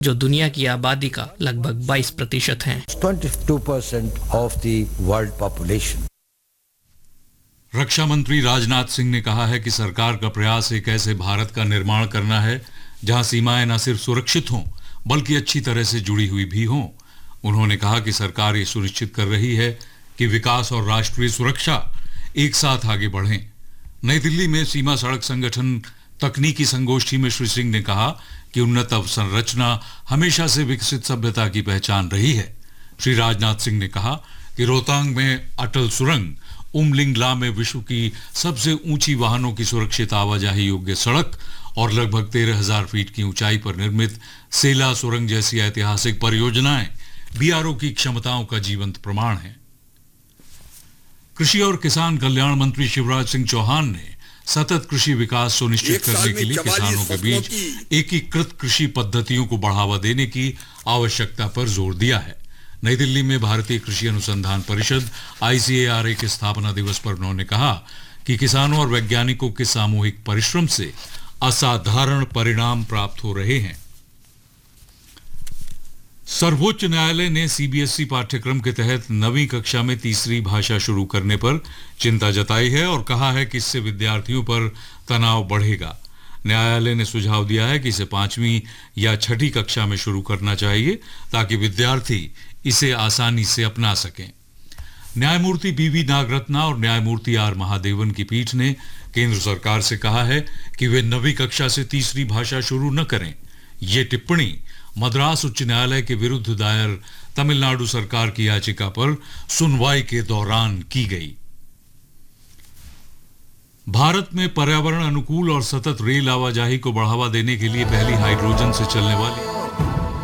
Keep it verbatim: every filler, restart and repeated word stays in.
जो दुनिया की आबादी का लगभग बाईस प्रतिशत हैं। twenty-two percent of the world population. रक्षा मंत्री राजनाथ सिंह ने कहा है कि सरकार का प्रयास एक ऐसे भारत का निर्माण करना है जहां सीमाएं न सिर्फ सुरक्षित हों बल्कि अच्छी तरह से जुड़ी हुई भी हों। उन्होंने कहा कि सरकार ये सुनिश्चित कर रही है कि विकास और राष्ट्रीय सुरक्षा एक साथ आगे बढ़ें। नई दिल्ली में सीमा सड़क संगठन तकनीकी संगोष्ठी में श्री सिंह ने कहा कि उन्नत अवसंरचना हमेशा से विकसित सभ्यता की पहचान रही है। श्री राजनाथ सिंह ने कहा कि रोहतांग में अटल सुरंग, उमलिंगला में विश्व की सबसे ऊंची वाहनों की सुरक्षित आवाजाही योग्य सड़क और लगभग तेरह हजार फीट की ऊंचाई पर निर्मित सेला सुरंग जैसी ऐतिहासिक परियोजनाएं बीआरओ की क्षमताओं का जीवंत प्रमाण हैं। कृषि और किसान कल्याण मंत्री शिवराज सिंह चौहान ने सतत कृषि विकास सुनिश्चित करने के लिए किसानों के बीच एकीकृत कृषि पद्धतियों को बढ़ावा देने की आवश्यकता पर जोर दिया है। नई दिल्ली में भारतीय कृषि अनुसंधान परिषद आईसीएआरए के स्थापना दिवस पर उन्होंने कहा कि किसानों और वैज्ञानिकों के सामूहिक परिश्रम से असाधारण परिणाम प्राप्त हो रहे हैं। सर्वोच्च न्यायालय ने सीबीएसई पाठ्यक्रम के तहत नवीं कक्षा में तीसरी भाषा शुरू करने पर चिंता जताई है और कहा है कि इससे विद्यार्थियों पर तनाव बढ़ेगा। न्यायालय ने सुझाव दिया है कि इसे पांचवीं या छठी कक्षा में शुरू करना चाहिए ताकि विद्यार्थी इसे आसानी से अपना सकें। न्यायमूर्ति बीवी नागरत्ना और न्यायमूर्ति आर महादेवन की पीठ ने केंद्र सरकार से कहा है कि वे नवीं कक्षा से तीसरी भाषा शुरू न करें। ये टिप्पणी मद्रास उच्च न्यायालय के विरुद्ध दायर तमिलनाडु सरकार की याचिका पर सुनवाई के दौरान की गई। भारत में पर्यावरण अनुकूल और सतत रेल आवाजाही को बढ़ावा देने के लिए पहली हाइड्रोजन से चलने वाली